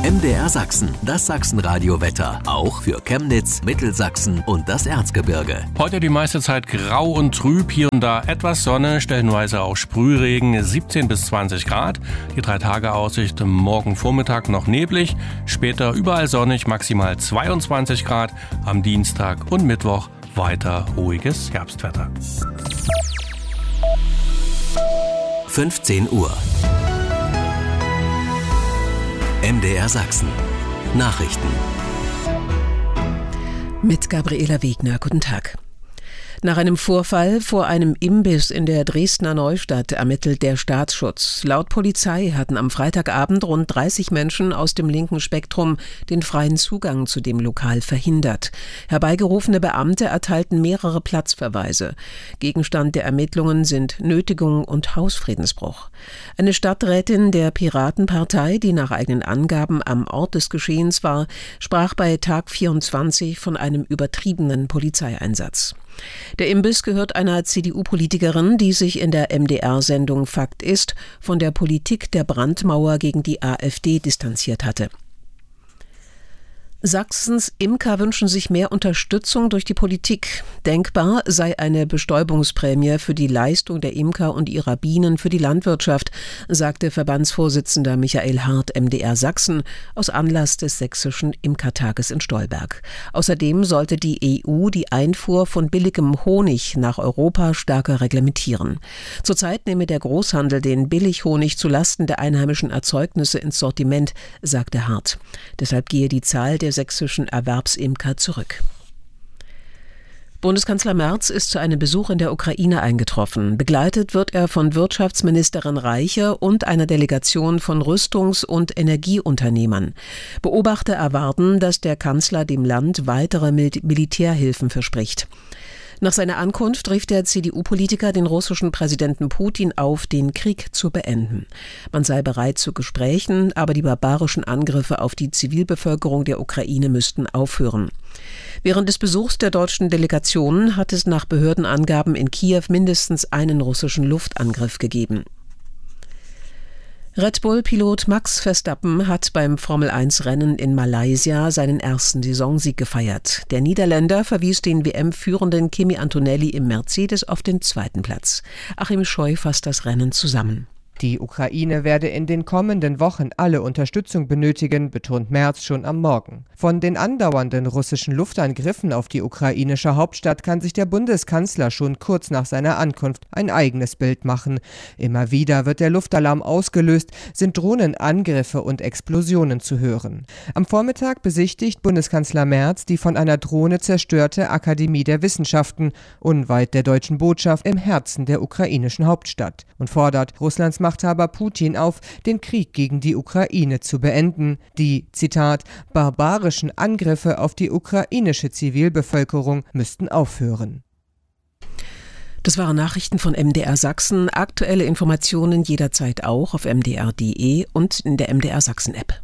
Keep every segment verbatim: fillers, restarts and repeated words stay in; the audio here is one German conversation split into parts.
M D R Sachsen, das Sachsenradio-Wetter. Auch für Chemnitz, Mittelsachsen und das Erzgebirge. Heute die meiste Zeit grau und trüb, hier und da etwas Sonne, stellenweise auch Sprühregen, siebzehn bis zwanzig Grad. Die Drei-Tage-Aussicht morgen Vormittag noch neblig, später überall sonnig, maximal zweiundzwanzig Grad. Am Dienstag und Mittwoch weiter ruhiges Herbstwetter. fünfzehn Uhr. M D R Sachsen. Nachrichten. Mit Gabriela Wegner. Guten Tag. Nach einem Vorfall vor einem Imbiss in der Dresdner Neustadt ermittelt der Staatsschutz. Laut Polizei hatten am Freitagabend rund dreißig Menschen aus dem linken Spektrum den freien Zugang zu dem Lokal verhindert. Herbeigerufene Beamte erteilten mehrere Platzverweise. Gegenstand der Ermittlungen sind Nötigung und Hausfriedensbruch. Eine Stadträtin der Piratenpartei, die nach eigenen Angaben am Ort des Geschehens war, sprach bei Tag vierundzwanzig von einem übertriebenen Polizeieinsatz. Der Imbiss gehört einer C D U-Politikerin, die sich in der M D R-Sendung Fakt ist von der Politik der Brandmauer gegen die AfD distanziert hatte. Sachsens Imker wünschen sich mehr Unterstützung durch die Politik. Denkbar sei eine Bestäubungsprämie für die Leistung der Imker und ihrer Bienen für die Landwirtschaft, sagte Verbandsvorsitzender Michael Hart M D R Sachsen aus Anlass des Sächsischen Imkertages in Stolberg. Außerdem sollte die E U die Einfuhr von billigem Honig nach Europa stärker reglementieren. Zurzeit nehme der Großhandel den Billighonig zulasten der einheimischen Erzeugnisse ins Sortiment, sagte Hart. Deshalb gehe die Zahl der sächsischen Erwerbsimker zurück. Bundeskanzler Merz ist zu einem Besuch in der Ukraine eingetroffen. Begleitet wird er von Wirtschaftsministerin Reiche und einer Delegation von Rüstungs- und Energieunternehmern. Beobachter erwarten, dass der Kanzler dem Land weitere Mil- Militärhilfen verspricht. Nach seiner Ankunft rief der C D U-Politiker den russischen Präsidenten Putin auf, den Krieg zu beenden. Man sei bereit zu Gesprächen, aber die barbarischen Angriffe auf die Zivilbevölkerung der Ukraine müssten aufhören. Während des Besuchs der deutschen Delegation hat es nach Behördenangaben in Kiew mindestens einen russischen Luftangriff gegeben. Red Bull-Pilot Max Verstappen hat beim Formel eins Rennen in Malaysia seinen ersten Saisonsieg gefeiert. Der Niederländer verwies den W M-führenden Kimi Antonelli im Mercedes auf den zweiten Platz. Achim Scheu fasst das Rennen zusammen. Die Ukraine werde in den kommenden Wochen alle Unterstützung benötigen, betont Merz schon am Morgen. Von den andauernden russischen Luftangriffen auf die ukrainische Hauptstadt kann sich der Bundeskanzler schon kurz nach seiner Ankunft ein eigenes Bild machen. Immer wieder wird der Luftalarm ausgelöst, sind Drohnenangriffe und Explosionen zu hören. Am Vormittag besichtigt Bundeskanzler Merz die von einer Drohne zerstörte Akademie der Wissenschaften, unweit der deutschen Botschaft im Herzen der ukrainischen Hauptstadt, und fordert Russlands Machthaber Putin auf, den Krieg gegen die Ukraine zu beenden. Die, Zitat, barbarischen Angriffe auf die ukrainische Zivilbevölkerung müssten aufhören. Das waren Nachrichten von M D R Sachsen. Aktuelle Informationen jederzeit auch auf m d r punkt d e und in der M D R Sachsen-App.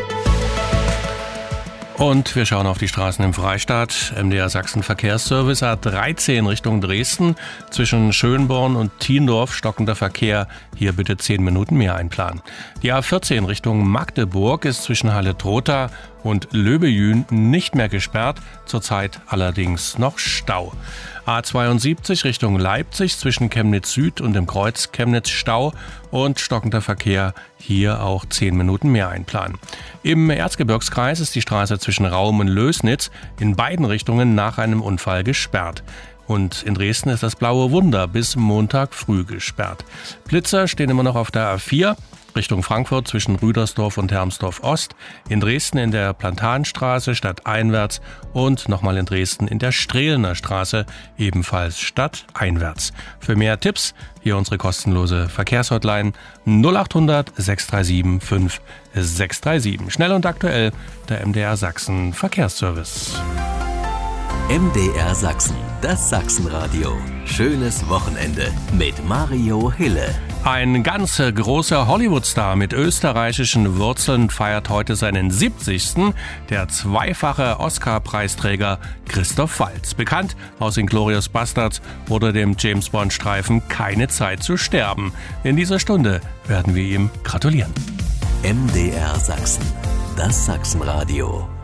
Und wir schauen auf die Straßen im Freistaat. M D R Sachsen Verkehrsservice A dreizehn Richtung Dresden. Zwischen Schönborn und Thiendorf stockender Verkehr. Hier bitte zehn Minuten mehr einplanen. Die A vierzehn Richtung Magdeburg ist zwischen Halle-Trotha und Löbejün nicht mehr gesperrt. Zurzeit allerdings noch Stau. A zweiundsiebzig Richtung Leipzig zwischen Chemnitz Süd und dem Kreuz Chemnitz Stau und stockender Verkehr, hier auch zehn Minuten mehr einplanen. Im Erzgebirgskreis ist die Straße zwischen Raum und Lößnitz in beiden Richtungen nach einem Unfall gesperrt. Und in Dresden ist das Blaue Wunder bis Montag früh gesperrt. Blitzer stehen immer noch auf der A vier. Richtung Frankfurt zwischen Rüdersdorf und Hermsdorf Ost, in Dresden in der Plantanstraße stadteinwärts und nochmal in Dresden in der Strehlener Straße, ebenfalls stadteinwärts. Für mehr Tipps hier unsere kostenlose Verkehrshotline null acht hundert sechs drei sieben fünf sechs drei sieben. Schnell und aktuell der M D R Sachsen Verkehrsservice. M D R Sachsen, das Sachsenradio. Schönes Wochenende mit Mario Hille. Ein ganz großer Hollywood-Star mit österreichischen Wurzeln feiert heute seinen siebzigsten Der zweifache Oscar-Preisträger Christoph Waltz, bekannt aus Inglourious Basterds oder dem James-Bond-Streifen Keine Zeit zu sterben. In dieser Stunde werden wir ihm gratulieren. M D R Sachsen. das Sachsenradio.